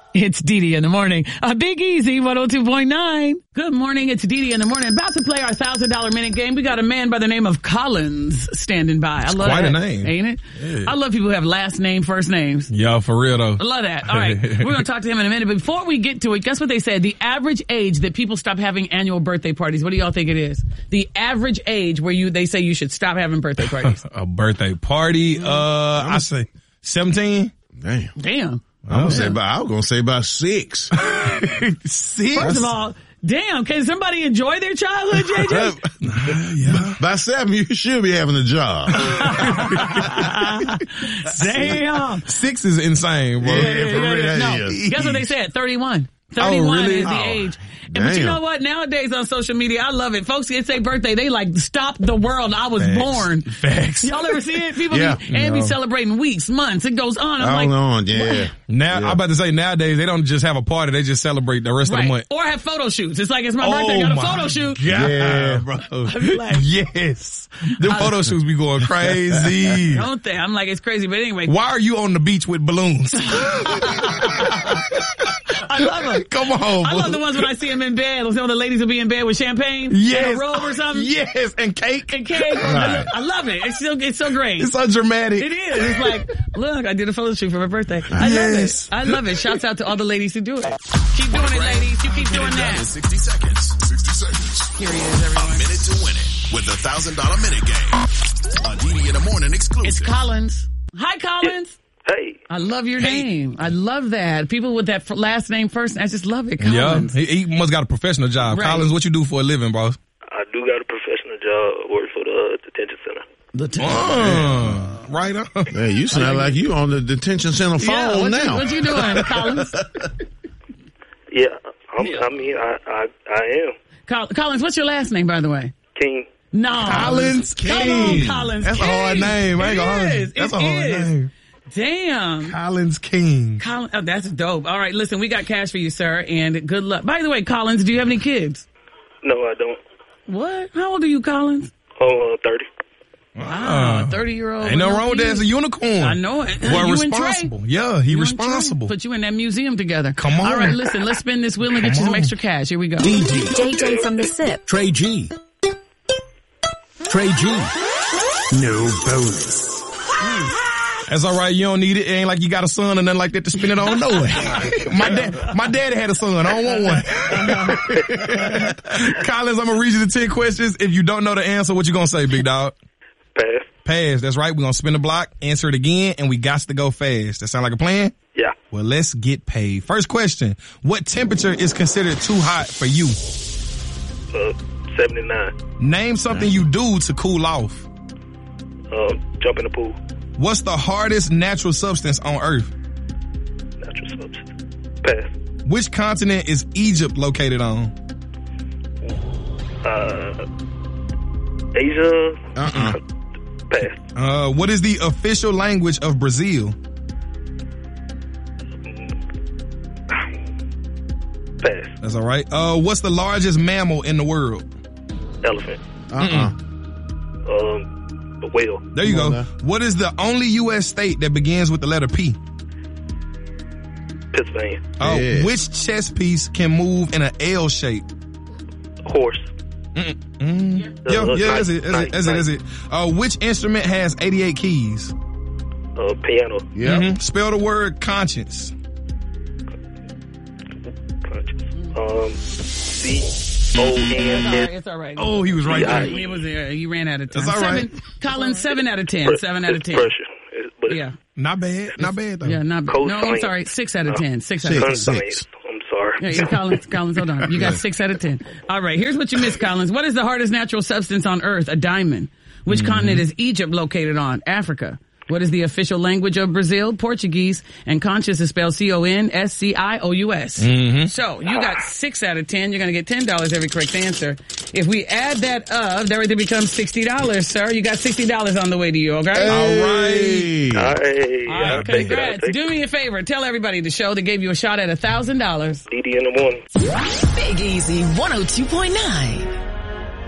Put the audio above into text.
It's Dee in the morning. A Big Easy 102.9. Good morning. It's Dee in the morning. About to play our $1,000 minute game. We got a man by the name of Collins standing by. I love quite that. a name. Ain't it? Yeah. I love people who have last name, first names. Yo, for real though. I love that. All right. We're going to talk to him in a minute. But before we get to it, guess what they said? The average age that people stop having annual birthday parties. What do y'all think it is? The average age where they say you should stop having birthday parties. A birthday party. I say 17. Damn. I was gonna say about 6. 6? First of all, damn, can somebody enjoy their childhood, JJ? Yeah. By 7, you should be having a job. Damn. 6 is insane, bro. Yeah, for real, that No, is. guess what they said? 31. 31 really? is the age. But you Damn. know what? Nowadays on social media, I love it. Folks get their birthday, they like stop the world. I was born. Facts. Y'all ever see it? People Yeah. be celebrating weeks, months. It goes on. I'm like, Hold on, yeah. Now, I'm about to say nowadays they don't just have a party, they just celebrate the rest of the month. Or have photo shoots. It's like it's my birthday. I got a photo shoot. Yeah, bro. be like- Yes. Them photo shoots be going crazy. Don't they? I'm like, it's crazy. But anyway. Why are you on the beach with balloons? I love them. Come on, I bro. love the ones when I see them in bed. Some of the ladies will be in bed with champagne. Yes. And a robe or something. Yes, and cake. And cake. Right. I love it. It's so great. It's so dramatic. It is. It's like, look, I did a photo shoot for my birthday. I Yes. love it. I love it. Shouts out to all the ladies who do it. Keep doing it, ladies. You keep doing that. 60 seconds. 60 seconds. Here he is, everyone. A minute to win it with the $1,000 minute game. A Dee in the morning exclusive. It's Collins. Hi, Collins. Hey. I love your name. I love that. People with that last name first, I just love it. Yeah, Collins. he must got a professional job. Right. Collins, what you do for a living, bro? I do got a professional job. Work for the detention center. Right on. Hey, you sound like you on the detention center phone now. What you doing, Collins? Yeah, I am. Collins, what's your last name, by the way? King. No. Collins Come on, King. Collins That's a King. hard name. I ain't gonna hold you. It That's a hard name. Damn. Collins King. Oh, that's dope. All right, listen, we got cash for you, sir, and good luck. By the way, Collins, do you have any kids? No, I don't. What? How old are you, Collins? 30. Wow, 30-year-old. Ain't no wrong with that. It's a unicorn. I know it. Well, You and Trey. responsible. Yeah, he You and responsible. Trey. Put you in that museum together. Come on. All right, listen, let's spin this wheel and get you some extra cash. Here we go. JJ from the SIP. Trey G. Trey G. No bonus. That's all right. You don't need it. It ain't like you got a son or nothing like that to spin it on. No way. My daddy had a son. I don't want one. Collins, I'm gonna read you the 10 questions. If you don't know the answer, what you gonna say, big dog? Pass. Pass. That's right. We're gonna spin the block, answer it again, and we got to go fast. That sound like a plan? Yeah. Well, let's get paid. First question. What temperature is considered too hot for you? 79. Name something you do to cool off. Jump in the pool. What's the hardest natural substance on Earth? Natural substance. Pass. Which continent is Egypt located on? Asia. Pass. What is the official language of Brazil? Pass. That's all right. What's the largest mammal in the world? Elephant. The whale. There you go. What is the only U.S. state that begins with the letter P? Pennsylvania. Yeah. Which chess piece can move in an L shape? Horse. Yeah, that's it. Which instrument has 88 keys? Piano. Yeah. Spell the word conscience. C-O-N-S. It's all right. Oh, he was right there. It was there. You ran out of time. That's all right. Collins, 7 out of 10. 7 out of 10. Pressure. But Yeah. Not bad. Not bad, though. Yeah, not bad. Code No, I'm science. sorry. 6 out of 10. 6 out of 10. science. I'm sorry. Yeah, Collins, hold on. You got 6 out of 10. All right, here's what you missed, Collins. What is the hardest natural substance on Earth? A diamond. Which continent is Egypt located on? Africa. What is the official language of Brazil? Portuguese. And conscious is spelled C-O-N-S-C-I-O-U-S. So you got 6 out of 10. You're going to get $10 every correct answer. If we add that up, that right there becomes $60, sir. You got $60 on the way to you, okay? All right. Hey, All I'll right, take it. congrats. Do me a favor. Tell everybody the show that gave you a shot at $1,000. DD in the morning. Big Easy 102.9.